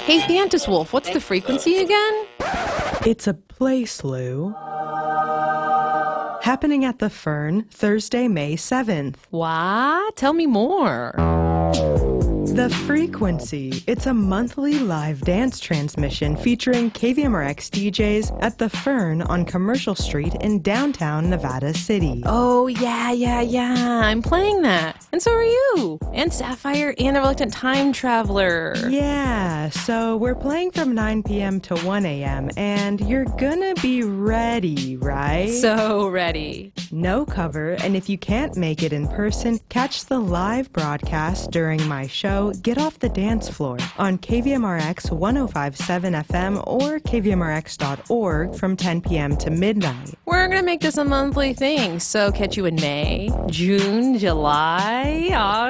Hey, Fantas Wolf, what's the frequency again? It's a place, Lou. Happening at the Fern, Thursday, May 7th. What? Tell me more. The Frequency. It's a monthly live dance transmission featuring KVMRX DJs at the Fern on Commercial Street in downtown Nevada City. Oh, yeah. I'm playing that. And so are you. And Sapphire and a Reluctant Time Traveler. Yeah, so we're playing from 9 p.m. to 1 a.m. and you're gonna be ready, right? So ready. No cover, and if you can't make it in person, catch the live broadcast during my show, Get Off the Dance Floor, on KVMRX 105.7 FM or kvmrx.org from 10 p.m. to midnight. We're going to make this a monthly thing, so catch you in May, June, July, August.